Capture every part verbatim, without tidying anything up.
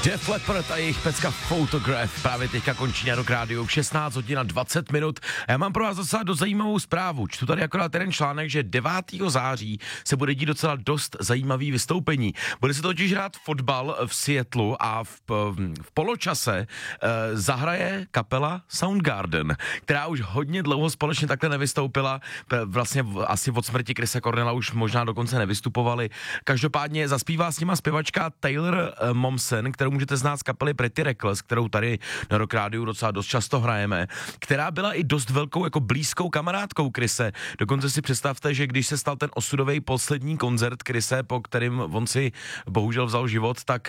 Def Leppard a jejich pecka Photograph právě teďka končí na Rock Rádiu, šestnáct hodin a dvacet minut. A já mám pro vás docela dost zajímavou zprávu. Čtu tady akorát ten článek, že devátého září se bude dít docela dost zajímavý vystoupení. Bude se totiž hrát fotbal v Seattlu a v, v poločase eh, zahraje kapela Soundgarden, která už hodně dlouho společně takhle nevystoupila. Vlastně asi od smrti Chrise Cornella už možná dokonce nevystupovali. Každopádně zaspívá s nima zpěvačka Taylor eh, Momsen, kterou můžete znát z kapely Pretty Reckless, kterou tady na Rock Rádiu docela dost často hrajeme, která byla i dost velkou jako blízkou kamarádkou Chrise. Dokonce si představte, že když se stal ten osudový poslední koncert Chrise, po kterým on si bohužel vzal život, tak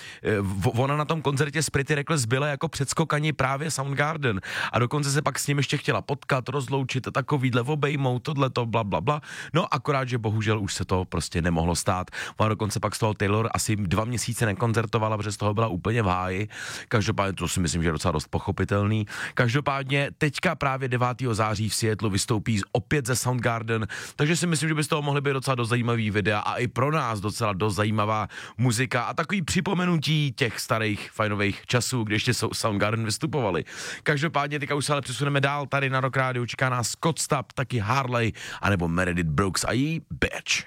uh, ona na tom koncertě s Pretty Reckless byla jako předskokani právě Soundgarden a dokonce se pak s ním ještě chtěla potkat, rozloučit a takovýhle obejmout, tohleto, bla, bla, bla. No akorát, že bohužel už se to prostě nemohlo stát. Ona dokonce pak z toho Taylor asi dva měsíce nekoncertovala, protože z toho byla úplně v háji. Každopádně to si myslím, že je docela dost pochopitelný. Každopádně teďka právě devátého září v Seattlu vystoupí opět ze Soundgarden, takže si myslím, že by z toho mohly být docela dost zajímavý videa a i pro nás docela dost zajímavá muzika a takový připomenutí těch starých fajnových časů, když ještě Soundgarden vystupovali. Každopádně teďka už se ale přesuneme dál, tady na Rock Rádiu čeká nás Scott Stapp, taky Harley, anebo Meredith Brooks a její Bitch.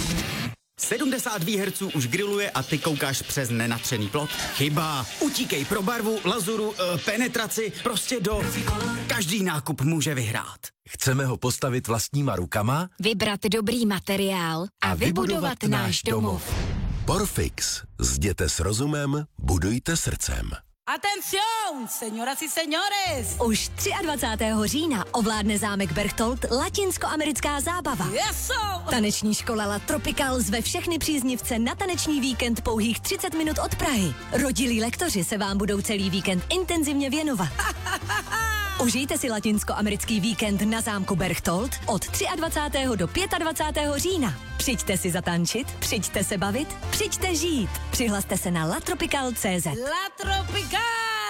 sedmdesát výherců už grilluje a ty koukáš přes nenatřený plot? Chyba. Utíkej pro barvu, lazuru, e, penetraci, prostě do... Každý nákup může vyhrát. Chceme ho postavit vlastníma rukama? Vybrat dobrý materiál a, a vybudovat, vybudovat náš domov. Porfix. Zděte s rozumem, budujte srdcem. Atención, señoras y señores! Už dvacátého třetího října ovládne zámek Berchtold latinskoamerická zábava. Yes, Taneční škola La Tropical zve všechny příznivce na taneční víkend pouhých třicet minut od Prahy. Rodilí lektoři se vám budou celý víkend intenzivně věnovat. Užijte si latinskoamerický víkend na zámku Berchtold od dvacátého třetího do dvacátého pátého října. Přijďte si zatančit, přijďte se bavit, přijďte žít. Přihlaste se na latropical tečka cé zet. La Tropical!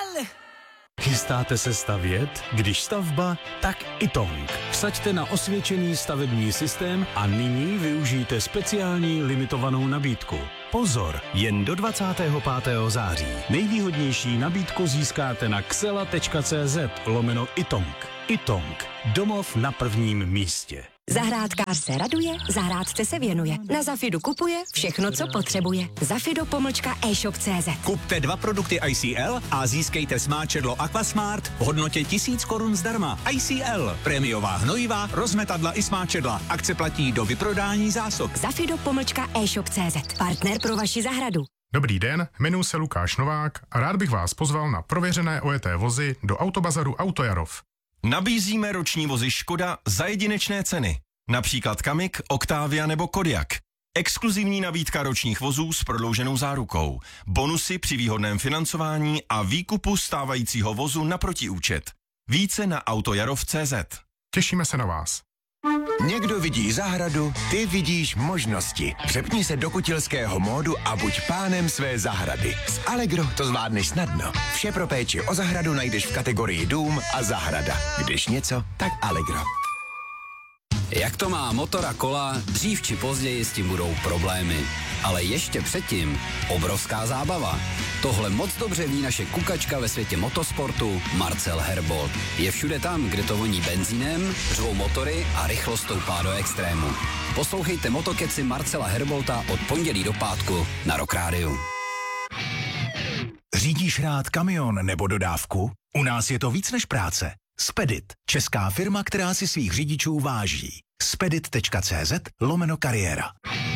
Chystáte se stavět? Když stavba, tak Itong. Vsaďte na osvědčený stavební systém a nyní využijte speciální limitovanou nabídku. Pozor, jen do dvacátého pátého září. Nejvýhodnější nabídku získáte na xela tečka cé zet lomeno Itong. Itong. Domov na prvním místě. Zahrádkář se raduje, zahrádce se věnuje. Na Zafidu kupuje všechno, co potřebuje. Zafido pomlčka e-shop tečka cé zet. Kupte dva produkty I C L a získejte smáčedlo Aquasmart v hodnotě tisíc korun zdarma. I C L. Prémiová hnojiva, rozmetadla i smáčedla. Akce platí do vyprodání zásob. Zafido pomlčka e-shop tečka cé zet. Partner pro vaši zahradu. Dobrý den, jmenuji se Lukáš Novák a rád bych vás pozval na prověřené ojeté vozy do Autobazaru Autojarov. Nabízíme roční vozy Škoda za jedinečné ceny. Například Kamik, Octavia nebo Kodiaq. Exkluzivní nabídka ročních vozů s prodlouženou zárukou. Bonusy při výhodném financování a výkupu stávajícího vozu na protiúčet. Více na autojarov tečka cé zet. Těšíme se na vás. Někdo vidí zahradu, ty vidíš možnosti. Přepni se do kutilského módu a buď pánem své zahrady. S Allegro to zvládneš snadno. Vše pro péči o zahradu najdeš v kategorii dům a zahrada. Když něco, tak Allegro. Jak to má motor a kola, dřív či později s tím budou problémy. Ale ještě předtím obrovská zábava. Tohle moc dobře ví naše kukačka ve světě motosportu Marcel Herbold. Je všude tam, kde to voní benzínem, řvou motory a rychlost stoupá do extrému. Poslouchejte motokeci Marcela Herbolta od pondělí do pátku na Rock Rádiu. Řídíš rád kamion nebo dodávku? U nás je to víc než práce. Spedit, česká firma, která si svých řidičů váží. spedit tečka cé zet lomeno kariéra.